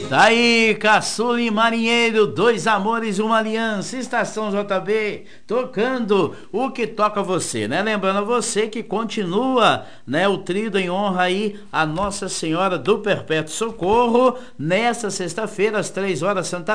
Tá aí, Caçula e Marinheiro, dois amores, uma aliança, Estação JB, tocando o que toca você, né? Lembrando a você que continua, né, o tríduo em honra aí a Nossa Senhora do Perpétuo Socorro, nessa sexta-feira, às 3 horas, Santa